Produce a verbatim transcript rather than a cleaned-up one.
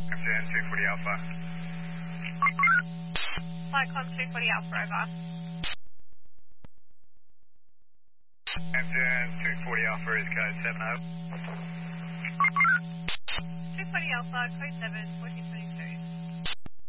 Amgen two forty Alpha. Flightcom two forty Alpha, over. Amgen two forty Alpha is code seven oh. two forty Alpha, code seven, fourteen twenty.